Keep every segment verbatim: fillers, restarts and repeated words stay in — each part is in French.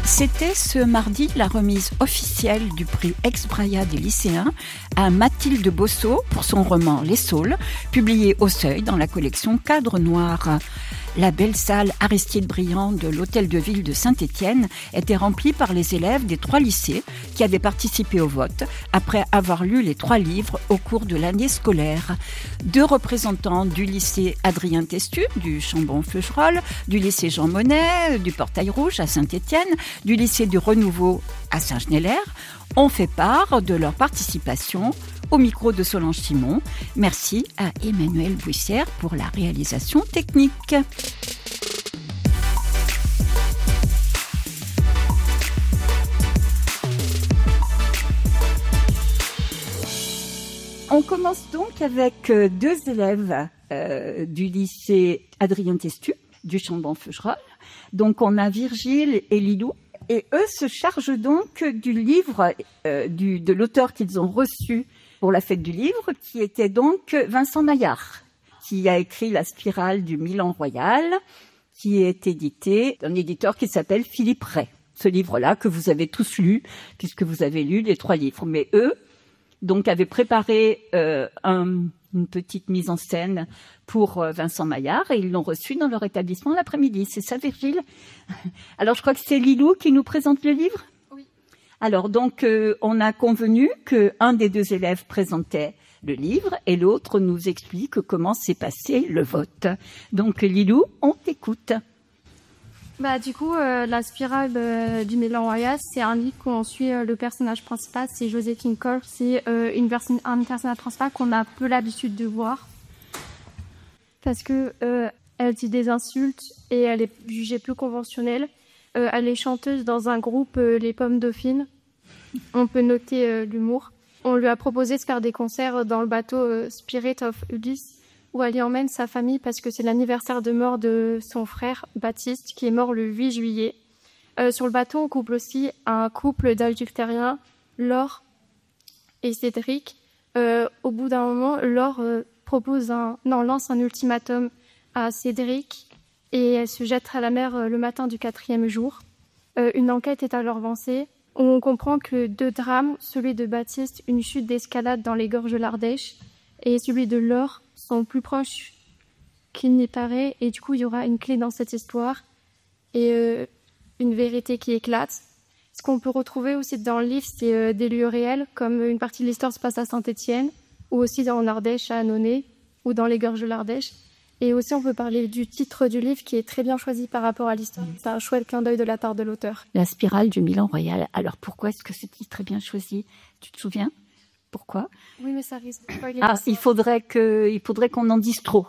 C'était ce mardi la remise officielle du prix Ex-Braya des lycéens à Mathilde Bosso pour son roman Les Saules, publié au Seuil dans la collection Cadre Noir. La belle salle Aristide Briand de l'Hôtel de Ville de Saint-Étienne était remplie par les élèves des trois lycées qui avaient participé au vote après avoir lu les trois livres au cours de l'année scolaire. Deux représentants du lycée Adrien Testu, du Chambon-Feugerolles, du lycée Jean Monnet, du Portail Rouge à Saint-Étienne, du lycée du Renouveau à Saint-Genélaire ont fait part de leur participation au micro de Solange Simon. Merci à Emmanuel Bouissière pour la réalisation technique. On commence donc avec deux élèves euh, du lycée Adrien Testu, du Chambon-Feugerolles. Donc on a Virgile et Lilou. Et eux se chargent donc du livre euh, du, de l'auteur qu'ils ont reçu pour la fête du livre, qui était donc Vincent Maillard, qui a écrit La Spirale du Milan Royal, qui est édité d'un éditeur qui s'appelle Philippe Ray. Ce livre-là que vous avez tous lu, puisque vous avez lu les trois livres. Mais eux, donc, avaient préparé euh, un, une petite mise en scène pour euh, Vincent Maillard et ils l'ont reçu dans leur établissement l'après-midi. C'est ça, Virgile? Alors, je crois que c'est Lilou qui nous présente le livre? Oui. Alors, donc, euh, on a convenu qu'un des deux élèves présentait le livre et l'autre nous explique comment s'est passé le vote. Donc, Lilou, on t'écoute. Bah, du coup, euh, La Spirale euh, du Milan Royal, c'est un livre où on suit euh, le personnage principal, c'est Joséphine Cole. C'est euh, une personne, un personnage principal qu'on a peu l'habitude de voir. Parce que euh, elle dit des insultes et elle est jugée peu conventionnelle. Euh, elle est chanteuse dans un groupe, euh, Les Pommes Dauphines. On peut noter euh, l'humour. On lui a proposé de faire des concerts dans le bateau euh, Spirit of Ulysse, où elle y emmène sa famille parce que c'est l'anniversaire de mort de son frère Baptiste qui est mort le huit juillet. Euh, sur le bateau, on couple aussi un couple d'adultériens, Laure et Cédric. Euh, au bout d'un moment, Laure euh, propose un, non, lance un ultimatum à Cédric et elle se jette à la mer euh, le matin du quatrième jour. Euh, une enquête est alors lancée. On comprend que deux drames, celui de Baptiste, une chute d'escalade dans les gorges de l'Ardèche, et celui de Laure, sont plus proches qu'il n'y paraît, et du coup il y aura une clé dans cette histoire et euh, une vérité qui éclate. Ce qu'on peut retrouver aussi dans le livre, c'est euh, des lieux réels, comme une partie de l'histoire se passe à Saint-Étienne, ou aussi dans l'Ardèche, à Annonay, ou dans les gorges de l'Ardèche. Et aussi on peut parler du titre du livre qui est très bien choisi par rapport à l'histoire. C'est un chouette clin d'œil de la part de l'auteur. La Spirale du Milan Royal. Alors pourquoi est-ce que ce titre est très bien choisi? Tu te souviens? Pourquoi? Oui, mais ça risque de spoiler. Ah, il faudrait que, il faudrait qu'on en dise trop.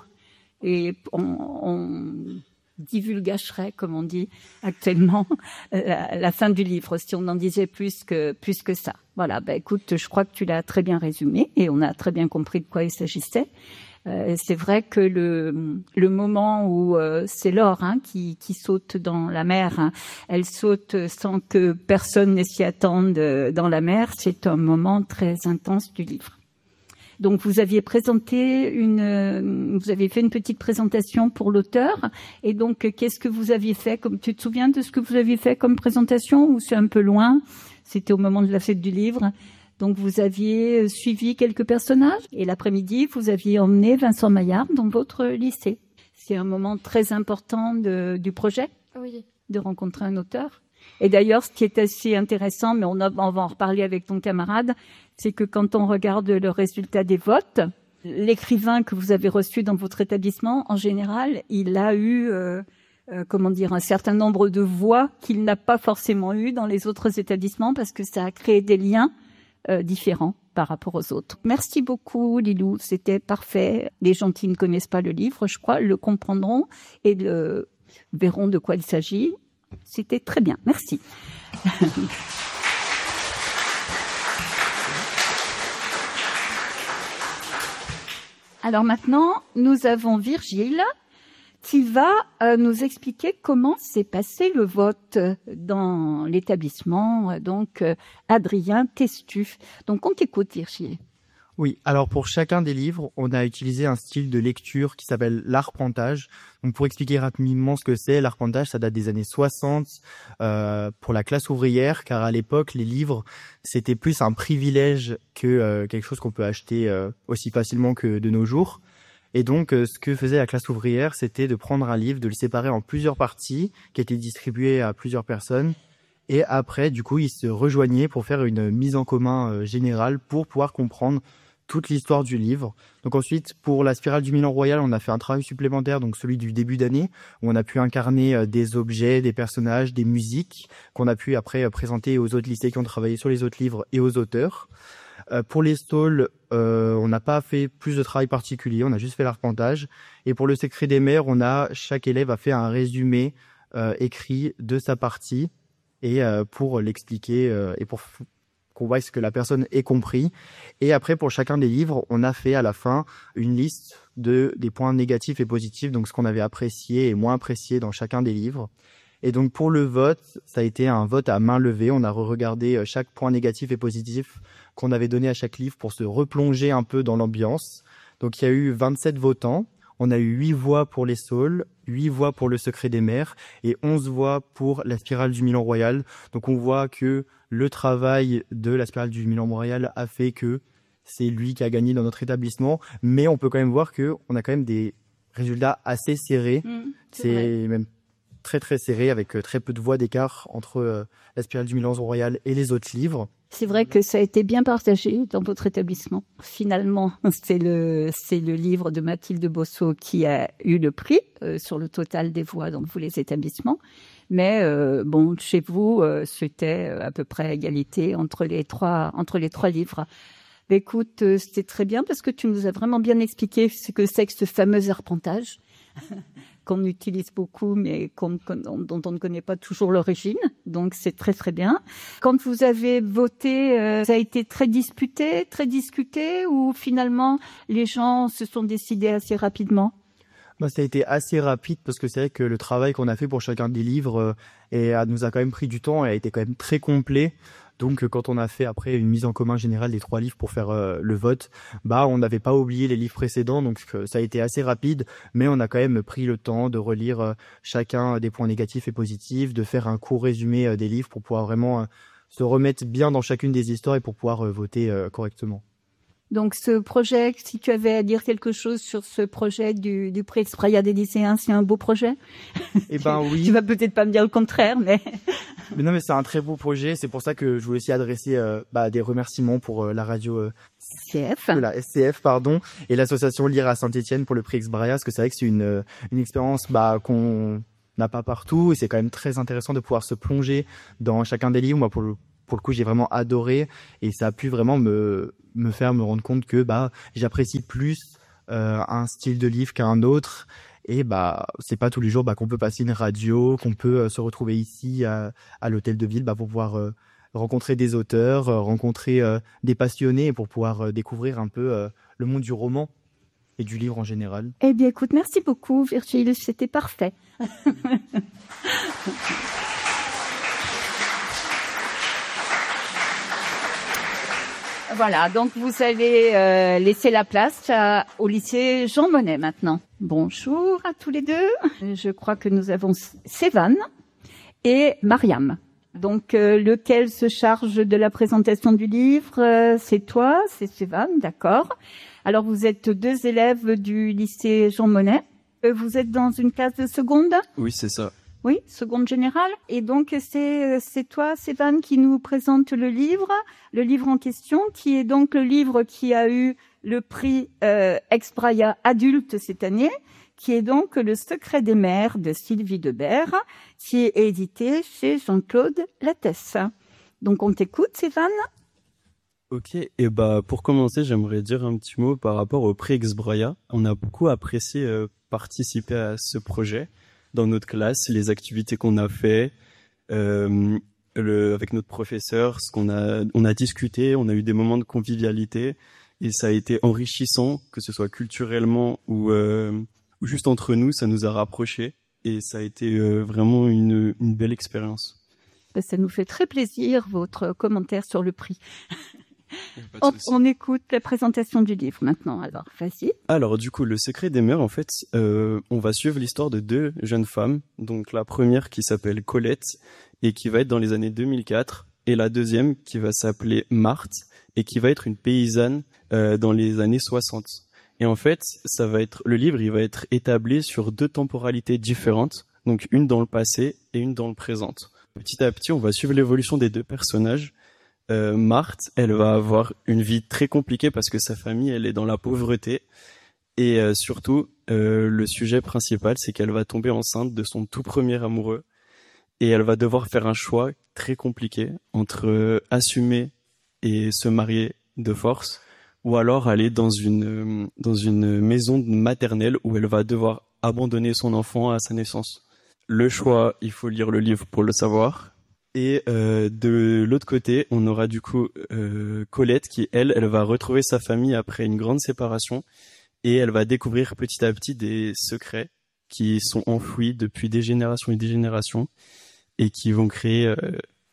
Et on, on divulgacherait, comme on dit actuellement, la, la fin du livre, si on en disait plus que, plus que ça. Voilà. Ben, écoute, je crois que tu l'as très bien résumé et on a très bien compris de quoi il s'agissait. Euh, c'est vrai que le, le moment où euh, c'est Laure hein, qui, qui saute dans la mer, hein, elle saute sans que personne ne s'y attende euh, dans la mer, c'est un moment très intense du livre. Donc vous aviez présenté une, euh, vous avez fait une petite présentation pour l'auteur, et donc qu'est-ce que vous aviez fait comme, tu te souviens de ce que vous aviez fait comme présentation ou c'est un peu loin? C'était au moment de la fête du livre. Donc, vous aviez suivi quelques personnages et l'après-midi, vous aviez emmené Vincent Maillard dans votre lycée. C'est un moment très important de, du projet, oui, de rencontrer un auteur. Et d'ailleurs, ce qui est assez intéressant, mais on, a, on va en reparler avec ton camarade, c'est que quand on regarde le résultat des votes, l'écrivain que vous avez reçu dans votre établissement, en général, il a eu... Euh, Euh, comment dire, un certain nombre de voix qu'il n'a pas forcément eu dans les autres établissements parce que ça a créé des liens euh, différents par rapport aux autres. Merci beaucoup, Lilou. C'était parfait. Les gens qui ne connaissent pas le livre, je crois, le comprendront et le verront de quoi il s'agit. C'était très bien. Merci. Alors maintenant, nous avons Virgile qui va euh, nous expliquer comment s'est passé le vote dans l'établissement, donc euh, Adrien Testu. Donc on t'écoute, Virgile. Oui, alors pour chacun des livres, on a utilisé un style de lecture qui s'appelle l'arpentage. Donc pour expliquer rapidement ce que c'est, l'arpentage, ça date des années soixante euh, pour la classe ouvrière, car à l'époque, les livres, c'était plus un privilège que euh, quelque chose qu'on peut acheter euh, aussi facilement que de nos jours. Et donc, euh, ce que faisait la classe ouvrière, c'était de prendre un livre, de le séparer en plusieurs parties, qui étaient distribuées à plusieurs personnes. Et après, du coup, ils se rejoignaient pour faire une mise en commun euh, générale pour pouvoir comprendre toute l'histoire du livre. Donc ensuite, pour la spirale du Milan Royal, on a fait un travail supplémentaire, donc celui du début d'année, où on a pu incarner euh, des objets, des personnages, des musiques, qu'on a pu après euh, présenter aux autres lycées qui ont travaillé sur les autres livres et aux auteurs. Euh, pour les stalls, euh, on n'a pas fait plus de travail particulier, on a juste fait l'arpentage. Et pour le secret des mers, on a, chaque élève a fait un résumé euh, écrit de sa partie, et euh, pour l'expliquer euh, et pour f- qu'on voit ce que la personne ait compris. Et après, pour chacun des livres, on a fait à la fin une liste de des points négatifs et positifs, donc ce qu'on avait apprécié et moins apprécié dans chacun des livres. Et donc pour le vote, ça a été un vote à main levée. On a re-regardé chaque point négatif et positif qu'on avait donné à chaque livre pour se replonger un peu dans l'ambiance. Donc il y a eu vingt-sept votants. On a eu huit voix pour les Saules, huit voix pour le Secret des Mers et onze voix pour la Spirale du Milan Royal. Donc on voit que le travail de la Spirale du Milan Royal a fait que c'est lui qui a gagné dans notre établissement. Mais on peut quand même voir qu'on a quand même des résultats assez serrés. Mmh, c'est c'est vrai. même très très serré avec très peu de voix d'écart entre euh, la Spirale du Milan Royal et les autres livres. C'est vrai que ça a été bien partagé dans votre établissement. Finalement, c'est le c'est le livre de Mathilde Bosso qui a eu le prix euh, sur le total des voix dans tous les établissements. Mais euh, bon, chez vous, euh, c'était à peu près égalité entre les trois entre les trois livres. Mais écoute, euh, c'était très bien parce que tu nous as vraiment bien expliqué ce que c'est que ce fameux arpentage qu'on utilise beaucoup, mais qu'on, qu'on, dont on ne connaît pas toujours l'origine. Donc, c'est très, très bien. Quand vous avez voté, euh, ça a été très disputé, très discuté, ou finalement, les gens se sont décidés assez rapidement? Bah, ça a été assez rapide parce que c'est vrai que le travail qu'on a fait pour chacun des livres euh, et, euh, nous a quand même pris du temps et a été quand même très complet. Donc, quand on a fait après une mise en commun générale des trois livres pour faire euh, le vote, bah, on n'avait pas oublié les livres précédents, donc euh, ça a été assez rapide, mais on a quand même pris le temps de relire euh, chacun des points négatifs et positifs, de faire un court résumé euh, des livres pour pouvoir vraiment euh, se remettre bien dans chacune des histoires et pour pouvoir euh, voter euh, correctement. Donc, ce projet, si tu avais à dire quelque chose sur ce projet du, du prix Expraya des lycéens, c'est un beau projet? Eh ben oui. Tu vas peut-être pas me dire le contraire, mais... Mais non, mais c'est un très beau projet. C'est pour ça que je voulais aussi adresser euh, bah, des remerciements pour euh, la radio euh, S C F. la S C F, pardon, et l'association Lire à Saint-Étienne pour le prix Exbraya, parce que c'est vrai que c'est une une expérience bah qu'on n'a pas partout, et c'est quand même très intéressant de pouvoir se plonger dans chacun des livres. Moi, pour le pour le coup, j'ai vraiment adoré, et ça a pu vraiment me me faire me rendre compte que bah j'apprécie plus euh, un style de livre qu'un autre. Et bah, c'est pas tous les jours bah, qu'on peut passer une radio, qu'on peut euh, se retrouver ici à, à l'hôtel de ville bah, pour pouvoir euh, rencontrer des auteurs, euh, rencontrer euh, des passionnés et pour pouvoir euh, découvrir un peu euh, le monde du roman et du livre en général. Eh bien, écoute, merci beaucoup, Virgile, c'était parfait. Voilà, donc vous allez euh, laisser la place à, au lycée Jean Monnet maintenant. Bonjour à tous les deux. Je crois que nous avons Sévan et Mariam. Donc, euh, lequel se charge de la présentation du livre? euh, C'est toi, c'est Sévan, d'accord. Alors, vous êtes deux élèves du lycée Jean Monnet. Euh, vous êtes dans une classe de seconde? Oui, c'est ça. Oui, seconde générale. Et donc, c'est, c'est toi, Sévan, qui nous présente le livre, le livre en question, qui est donc le livre qui a eu le prix euh, Exbraya adulte cette année, qui est donc Le Secret des mers de Sylvie Debert, qui est édité chez Jean-Claude Lattès. Donc, on t'écoute, Sévan. Ok, et bah pour commencer, j'aimerais dire un petit mot par rapport au prix Exbraya. On a beaucoup apprécié euh, participer à ce projet dans notre classe, les activités qu'on a fait euh, le, avec notre professeur, ce qu'on a, on a discuté, on a eu des moments de convivialité et ça a été enrichissant, que ce soit culturellement ou, euh, ou juste entre nous, ça nous a rapprochés et ça a été euh, vraiment une, une belle expérience. Ça nous fait très plaisir, votre commentaire sur le prix. On, on écoute la présentation du livre maintenant. Alors, vas-y. Alors, du coup, Le secret des mers, en fait, euh, on va suivre l'histoire de deux jeunes femmes. Donc, la première qui s'appelle Colette et qui va être dans les années deux mille quatre, et la deuxième qui va s'appeler Marthe et qui va être une paysanne euh, dans les années soixante. Et en fait, ça va être le livre, il va être établi sur deux temporalités différentes, donc une dans le passé et une dans le présent. Petit à petit, on va suivre l'évolution des deux personnages. Euh, Marthe, elle va avoir une vie très compliquée parce que sa famille, elle est dans la pauvreté. Et euh, surtout, euh, le sujet principal, c'est qu'elle va tomber enceinte de son tout premier amoureux. Et elle va devoir faire un choix très compliqué entre euh, assumer et se marier de force, ou alors aller dans une, euh, dans une maison maternelle où elle va devoir abandonner son enfant à sa naissance. Le choix, il faut lire le livre pour le savoir. Et euh, de l'autre côté, on aura du coup euh, Colette qui, elle, elle va retrouver sa famille après une grande séparation et elle va découvrir petit à petit des secrets qui sont enfouis depuis des générations et des générations et qui vont créer euh,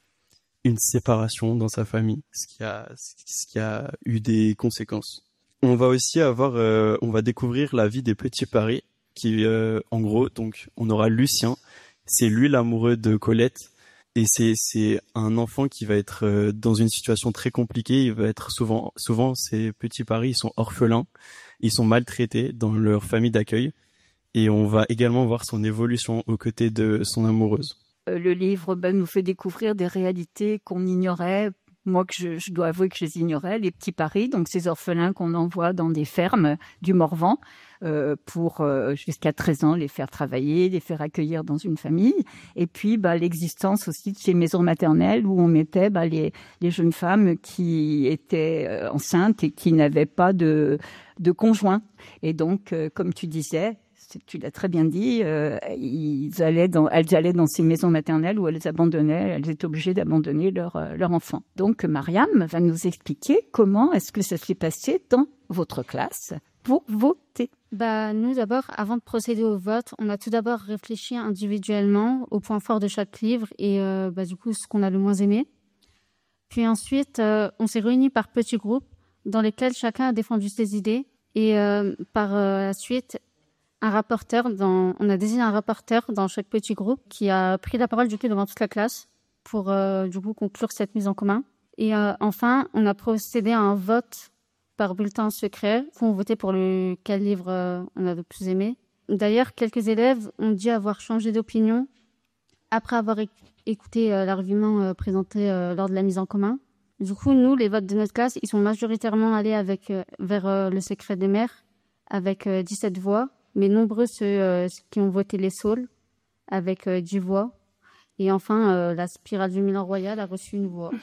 une séparation dans sa famille, ce qui a, ce qui a eu des conséquences. On va aussi avoir, euh, on va découvrir la vie des petits Paris qui, euh, en gros, donc on aura Lucien, c'est lui l'amoureux de Colette. Et c'est c'est un enfant qui va être euh, dans une situation très compliquée. Il va être souvent souvent ces petits Paris, ils sont orphelins, ils sont maltraités dans leur famille d'accueil. Et on va également voir son évolution aux côtés de son amoureuse. Le livre ben, nous fait découvrir des réalités qu'on ignorait. Moi, que je, je dois avouer que je les ignorais, les petits Paris, donc ces orphelins qu'on envoie dans des fermes du Morvan euh, pour euh, jusqu'à treize ans les faire travailler, les faire accueillir dans une famille. Et puis bah, l'existence aussi de ces maisons maternelles où on mettait bah, les, les jeunes femmes qui étaient euh, enceintes et qui n'avaient pas de, de conjoint. Et donc, euh, comme tu disais, tu l'as très bien dit, euh, ils allaient dans, elles allaient dans ces maisons maternelles où elles abandonnaient, elles étaient obligées d'abandonner leur, euh, leur enfant. Donc, Mariam va nous expliquer comment est-ce que ça s'est passé dans votre classe pour voter. Bah, nous, d'abord, avant de procéder au vote, on a tout d'abord réfléchi individuellement aux points forts de chaque livre et euh, bah, du coup, ce qu'on a le moins aimé. Puis ensuite, euh, on s'est réunis par petits groupes dans lesquels chacun a défendu ses idées et euh, par euh, la suite, un rapporteur dans, on a désigné un rapporteur dans chaque petit groupe qui a pris la parole du coup devant toute la classe pour euh, du coup conclure cette mise en commun. Et euh, enfin, on a procédé à un vote par bulletin secret pour voter pour lequel livre euh, on a le plus aimé. D'ailleurs, quelques élèves ont dit avoir changé d'opinion après avoir éc- écouté euh, l'argument euh, présenté euh, lors de la mise en commun. Du coup, nous, les votes de notre classe, ils sont majoritairement allés avec, euh, vers euh, le secret des mers avec euh, dix-sept voix. Mais nombreux ceux euh, qui ont voté les saules avec euh, dix voix. Et enfin, euh, la spirale du Milan Royal a reçu une voix.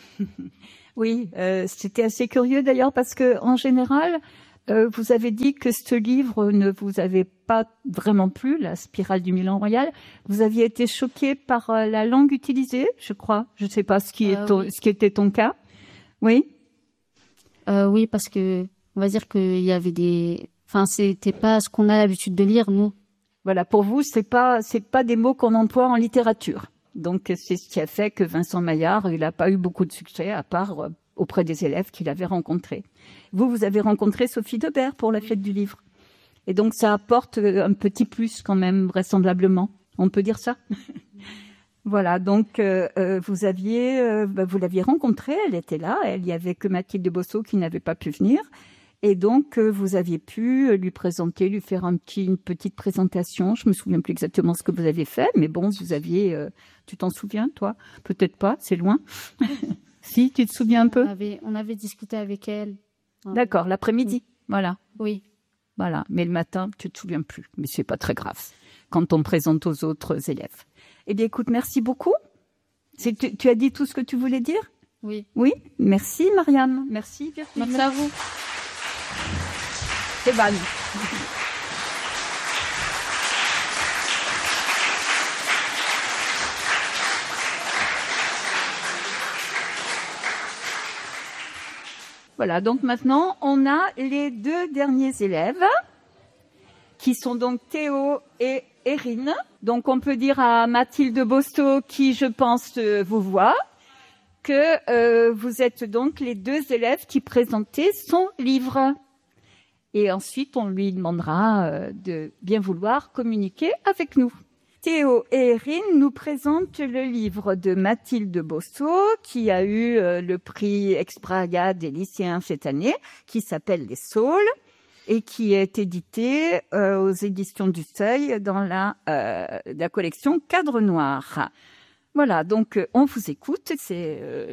Oui, euh, c'était assez curieux d'ailleurs parce que en général, euh, vous avez dit que ce livre ne vous avait pas vraiment plu, la spirale du Milan Royal. Vous aviez été choqué par euh, la langue utilisée, je crois. Je ne sais pas ce qui, est euh, ton, oui. ce qui était ton cas. Oui. Euh, oui, parce que on va dire qu'il y avait des. Enfin, c'était pas ce qu'on a l'habitude de lire, nous. Voilà, pour vous, c'est pas c'est pas des mots qu'on emploie en littérature. Donc c'est ce qui a fait que Vincent Maillard, il n'a pas eu beaucoup de succès à part euh, auprès des élèves qu'il avait rencontrés. Vous, vous avez rencontré Sophie Debert pour la fête du livre. Et donc ça apporte un petit plus quand même, vraisemblablement. On peut dire ça. Voilà, donc euh, euh, vous aviez euh, bah, vous l'aviez rencontrée, elle était là, il y avait que Mathilde Bosso qui n'avait pas pu venir. Et donc, euh, vous aviez pu lui présenter, lui faire un petit, une petite présentation. Je me souviens plus exactement ce que vous aviez fait, mais bon, vous aviez... Euh, tu t'en souviens, toi? Peut-être pas, c'est loin. Si, tu te souviens un peu? On avait, on avait discuté avec elle. D'accord, l'après-midi, voilà. Oui. Voilà, mais le matin, tu te souviens plus. Mais c'est pas très grave, quand on présente aux autres élèves. Eh bien, écoute, merci beaucoup. C'est, tu, tu as dit tout ce que tu voulais dire? Oui. Oui, merci Mariam. Merci Virginie. Merci à vous. C'est ban. Voilà, donc maintenant, on a les deux derniers élèves, qui sont donc Théo et Erin. Donc, on peut dire à Mathilde Bosto, qui, je pense, vous voit. que euh, vous êtes donc les deux élèves qui présentaient son livre. Et ensuite, on lui demandera euh, de bien vouloir communiquer avec nous. Théo et Erin nous présentent le livre de Mathilde Bosso, qui a eu euh, le prix Ex-Braga des lycéens cette année, qui s'appelle Les Saules, et qui est édité euh, aux éditions du Seuil dans la, euh, la collection Cadre Noir. Voilà, donc euh, on vous écoute. C'est euh,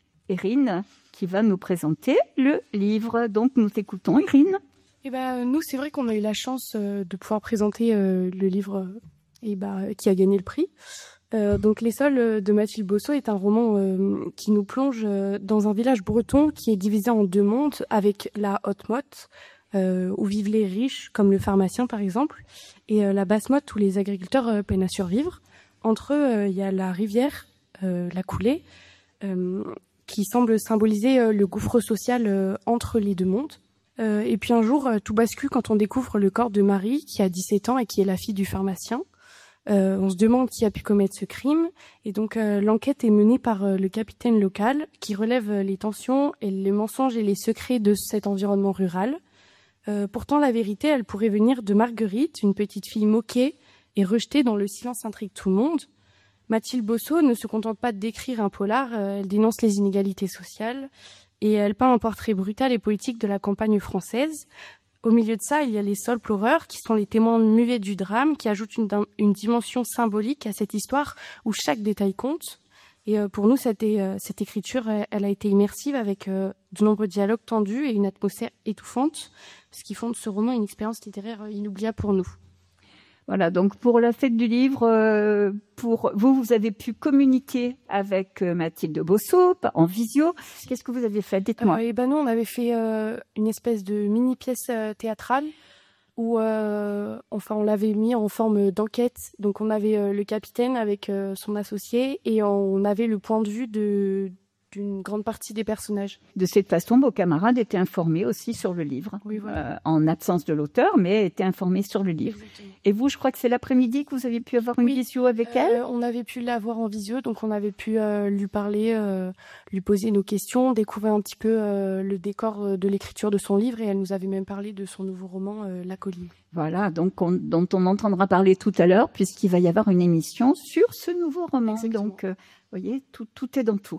Erin qui va nous présenter le livre. Donc nous t'écoutons, Erin. Eh ben, nous, c'est vrai qu'on a eu la chance euh, de pouvoir présenter euh, le livre et bah, qui a gagné le prix. Euh, donc Les Saules de Mathilde Bosso est un roman euh, qui nous plonge euh, dans un village breton qui est divisé en deux mondes avec la haute motte euh, où vivent les riches comme le pharmacien par exemple et euh, la basse motte où les agriculteurs euh, peinent à survivre. Entre eux, il euh, y a la rivière, euh, la coulée, euh, qui semble symboliser euh, le gouffre social euh, entre les deux mondes. Euh, et puis un jour, euh, tout bascule quand on découvre le corps de Marie qui a dix-sept ans et qui est la fille du pharmacien. Euh, on se demande qui a pu commettre ce crime et donc euh, l'enquête est menée par euh, le capitaine local qui relève euh, les tensions et les mensonges et les secrets de cet environnement rural. Euh, pourtant la vérité elle pourrait venir de Marguerite, une petite fille moquée et rejetée dont le silence intrigue tout le monde. Mathilde Bosso ne se contente pas de décrire un polar, euh, elle dénonce les inégalités sociales et elle peint un portrait brutal et politique de la campagne française. Au milieu de ça, il y a les saules pleureurs, qui sont les témoins muets du drame, qui ajoutent une, une dimension symbolique à cette histoire où chaque détail compte. Et euh, pour nous, cette, euh, cette écriture, elle, elle a été immersive avec euh, de nombreux dialogues tendus et une atmosphère étouffante, ce qui font de ce roman une expérience littéraire inoubliable pour nous. Voilà, donc pour la fête du livre, euh, pour vous, vous avez pu communiquer avec euh, Mathilde Bosso en visio. Qu'est-ce que vous avez fait? Dites-moi. Euh, et ben nous, on avait fait euh, une espèce de mini pièce euh, théâtrale où, euh, enfin, on l'avait mis en forme d'enquête. Donc, on avait euh, le capitaine avec euh, son associé et on avait le point de vue de d'une grande partie des personnages. De cette façon, vos camarades étaient informés aussi sur le livre, oui, voilà. euh, en absence de l'auteur, mais étaient informés sur le livre. Exactement. Et vous, je crois que c'est l'après-midi que vous avez pu avoir une oui. visio avec euh, elle. On avait pu l'avoir en visio, donc on avait pu euh, lui parler, euh, lui poser nos questions, découvrir un petit peu euh, le décor de l'écriture de son livre, et elle nous avait même parlé de son nouveau roman, euh, La Colline. Voilà, donc on, dont on entendra parler tout à l'heure, puisqu'il va y avoir une émission sur ce nouveau roman. Exactement. Donc, euh, vous voyez, tout, tout est dans tout.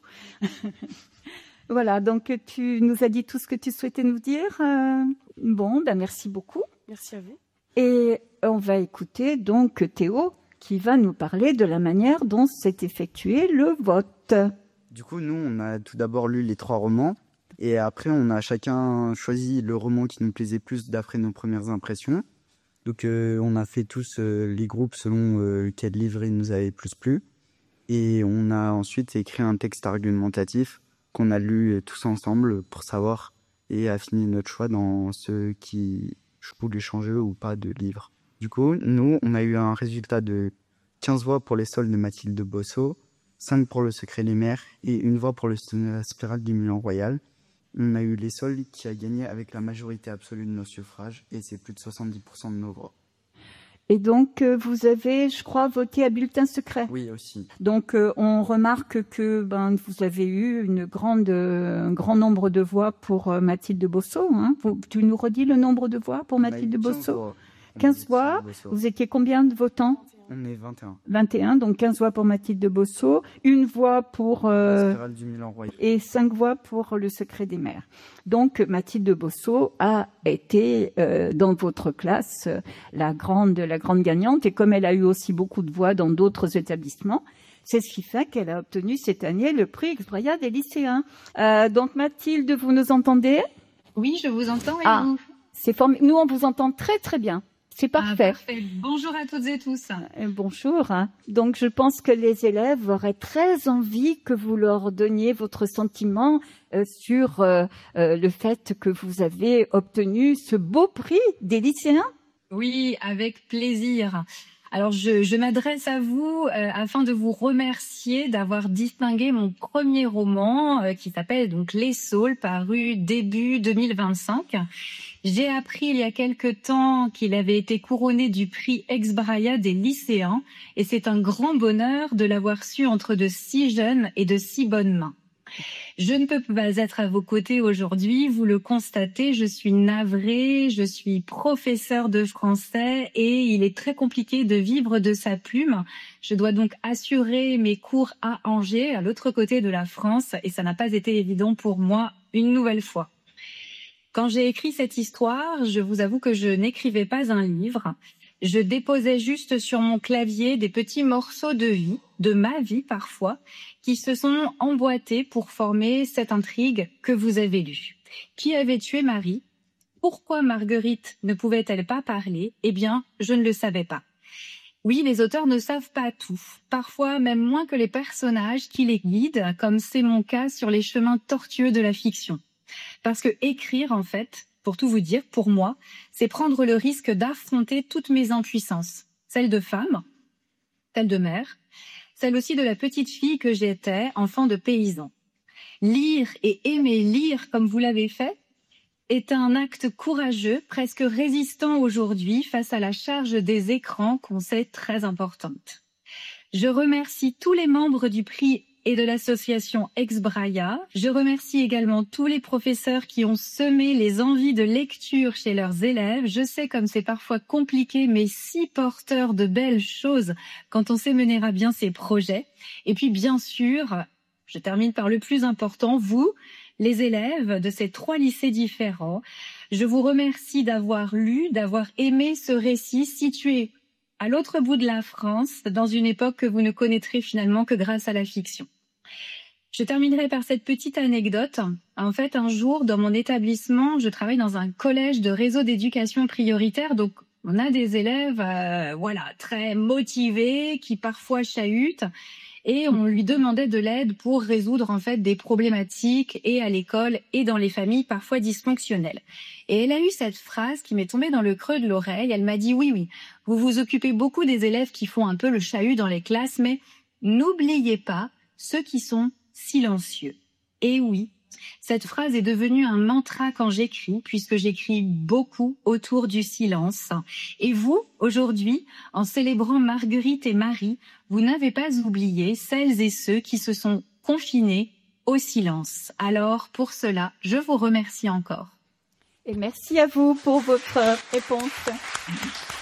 Voilà, donc tu nous as dit tout ce que tu souhaitais nous dire. Euh, bon, ben merci beaucoup. Merci à vous. Et on va écouter donc Théo qui va nous parler de la manière dont s'est effectué le vote. Du coup, nous, on a tout d'abord lu les trois romans et après, on a chacun choisi le roman qui nous plaisait plus d'après nos premières impressions. Donc, euh, on a fait tous euh, les groupes selon euh, quel livre il nous avait plus plu. Et on a ensuite écrit un texte argumentatif qu'on a lu tous ensemble pour savoir et affiner notre choix dans ce qui voulait changer ou pas de livre. Du coup, nous, on a eu un résultat de quinze voix pour Les Saules de Mathilde Bosso, cinq pour Le Secret des Mers et une voix pour le La Spirale du Milan Royal. On a eu Les Saules qui a gagné avec la majorité absolue de nos suffrages et c'est plus de soixante-dix pour cent de nos voix. Et donc, euh, vous avez, je crois, voté à bulletin secret. Oui, aussi. Donc, euh, on remarque que ben, vous avez eu une grande, euh, un grand nombre de voix pour euh, Mathilde Bosso. Hein. Vous, tu nous redis le nombre de voix pour Mathilde Bosso? quinze voix. Vous étiez combien de votants? On est vingt et un. vingt et un, donc quinze voix pour Mathilde Bosso, une voix pour euh, La Spirale du Milan Royal et cinq voix pour Le Secret des Mers. Donc Mathilde Bosso a été euh, dans votre classe euh, la grande la grande gagnante, et comme elle a eu aussi beaucoup de voix dans d'autres établissements, c'est ce qui fait qu'elle a obtenu cette année le prix Ex-Braga des lycéens. Euh, donc Mathilde, vous nous entendez? Oui, je vous entends et ah, vous? C'est formidable. Nous on vous entend très très bien. C'est parfait. Ah, parfait. Bonjour à toutes et tous. Euh, bonjour. Donc, je pense que les élèves auraient très envie que vous leur donniez votre sentiment euh, sur euh, euh, le fait que vous avez obtenu ce beau prix des lycéens. Oui, avec plaisir. Alors, je, je m'adresse à vous euh, afin de vous remercier d'avoir distingué mon premier roman euh, qui s'appelle donc Les Saules, paru début deux mille vingt-cinq. J'ai appris il y a quelque temps qu'il avait été couronné du prix Ex-Braga des lycéens et c'est un grand bonheur de l'avoir su entre de si jeunes et de si bonnes mains. Je ne peux pas être à vos côtés aujourd'hui, vous le constatez, je suis navrée, je suis professeure de français et il est très compliqué de vivre de sa plume. Je dois donc assurer mes cours à Angers, à l'autre côté de la France, et ça n'a pas été évident pour moi une nouvelle fois. Quand j'ai écrit cette histoire, je vous avoue que je n'écrivais pas un livre. Je déposais juste sur mon clavier des petits morceaux de vie, de ma vie parfois, qui se sont emboîtés pour former cette intrigue que vous avez lue. Qui avait tué Marie? Pourquoi Marguerite ne pouvait-elle pas parler? Eh bien, je ne le savais pas. Oui, les auteurs ne savent pas tout, parfois même moins que les personnages qui les guident, comme c'est mon cas sur les chemins tortueux de la fiction. Parce que écrire, en fait, pour tout vous dire, pour moi, c'est prendre le risque d'affronter toutes mes impuissances. Celle de femme, celle de mère, celle aussi de la petite fille que j'étais, enfant de paysan. Lire et aimer lire comme vous l'avez fait est un acte courageux, presque résistant aujourd'hui face à la charge des écrans qu'on sait très importante. Je remercie tous les membres du prix et de l'association Ex-Braya. Je remercie également tous les professeurs qui ont semé les envies de lecture chez leurs élèves. Je sais comme c'est parfois compliqué, mais si porteur de belles choses quand on sait mener à bien ses projets. Et puis bien sûr, je termine par le plus important, vous, les élèves de ces trois lycées différents. Je vous remercie d'avoir lu, d'avoir aimé ce récit situé à l'autre bout de la France, dans une époque que vous ne connaîtrez finalement que grâce à la fiction. Je terminerai par cette petite anecdote. En fait, un jour, dans mon établissement, je travaille dans un collège de réseau d'éducation prioritaire, donc on a des élèves euh, voilà, très motivés, qui parfois chahutent, et on lui demandait de l'aide pour résoudre en fait des problématiques et à l'école et dans les familles parfois dysfonctionnelles. Et elle a eu cette phrase qui m'est tombée dans le creux de l'oreille. Elle m'a dit « Oui, oui, vous vous occupez beaucoup des élèves qui font un peu le chahut dans les classes, mais n'oubliez pas ceux qui sont silencieux. » Et oui, cette phrase est devenue un mantra quand j'écris, puisque j'écris beaucoup autour du silence. Et vous, aujourd'hui, en célébrant Marguerite et Marie, vous n'avez pas oublié celles et ceux qui se sont confinés au silence. Alors, pour cela, je vous remercie encore. Et merci à vous pour votre réponse.